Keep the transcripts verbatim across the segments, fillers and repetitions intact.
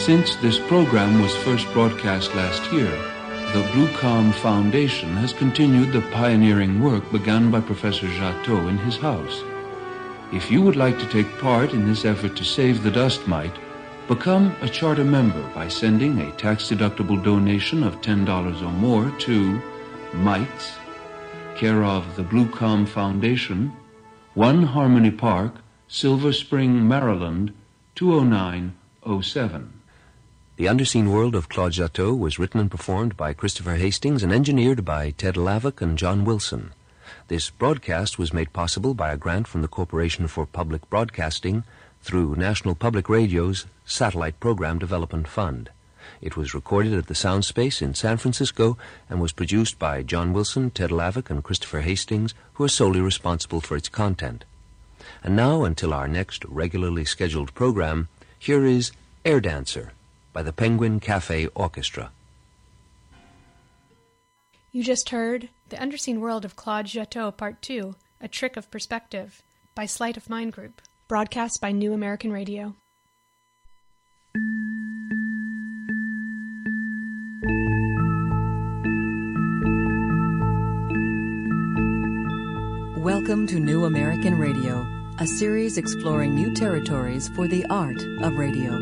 Since this program was first broadcast last year, the Blue Calm Foundation has continued the pioneering work begun by Professor Jateau in his house. If you would like to take part in this effort to save the dust mite, become a charter member by sending a tax-deductible donation of ten dollars or more to Mites, care of the Blue Calm Foundation, One Harmony Park, Silver Spring, Maryland, two oh nine oh seven. The Underseen World of Claude Jateau was written and performed by Christopher Hastings and engineered by Ted Lavac and John Wilson. This broadcast was made possible by a grant from the Corporation for Public Broadcasting through National Public Radio's Satellite Program Development Fund. It was recorded at the Soundspace in San Francisco and was produced by John Wilson, Ted Lavac, and Christopher Hastings, who are solely responsible for its content. And now, until our next regularly scheduled program, here is Air Dancer by the Penguin Cafe Orchestra. You just heard The Underseen World of Claude Jateau Part two, A Trick of Perspective, by Sleight of Mind Group, broadcast by New American Radio. Welcome to New American Radio, a series exploring new territories for the art of radio.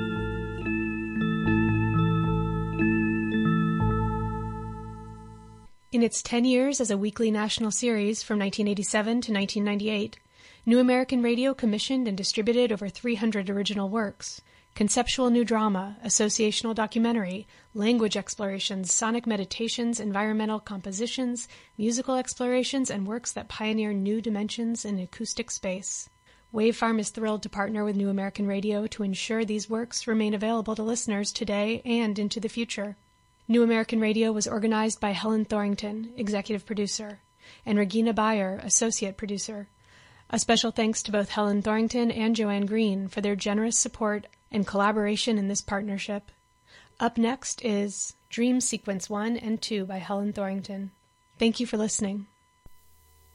In its ten years as a weekly national series from nineteen eighty-seven to nineteen ninety-eight, New American Radio commissioned and distributed over three hundred original works: conceptual new drama, associational documentary, language explorations, sonic meditations, environmental compositions, musical explorations, and works that pioneer new dimensions in acoustic space. Wavefarm is thrilled to partner with New American Radio to ensure these works remain available to listeners today and into the future. New American Radio was organized by Helen Thorington, executive producer, and Regina Bayer, associate producer. A special thanks to both Helen Thorington and Joanne Green for their generous support and collaboration in this partnership. Up next is Dream Sequence one and two by Helen Thorington. Thank you for listening.